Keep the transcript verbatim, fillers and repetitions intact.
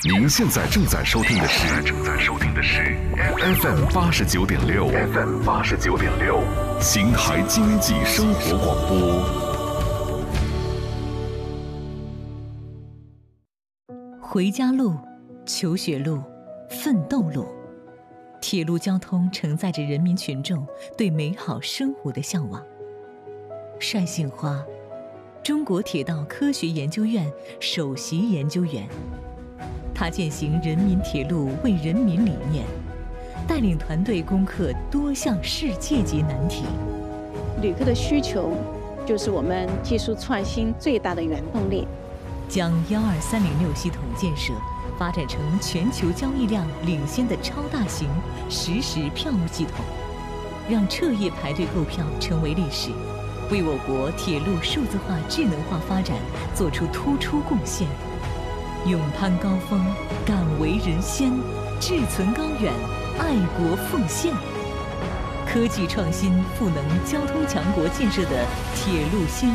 您现在正在收听的是正在收听的是 F M 八十九点六 F M 八十九点六邢台经济生活广播。 回家路、求学路、奋斗路，铁路交通承载着人民群众对美好生活的向往。单杏花，中国铁道科学研究院首席研究员，他践行人民铁路为人民理念，带领团队攻克多项世界级难题。 旅客的需求就是我们技术创新最大的原动力。 将幺二三零六系统建设发展成全球交易量领先的超大型实时票务系统，让彻夜排队购票成为历史，为我国铁路数字化、智能化发展做出突出贡献。勇攀高峰，敢为人先，志存高远，爱国奉献。科技创新赋能交通强国建设的铁路先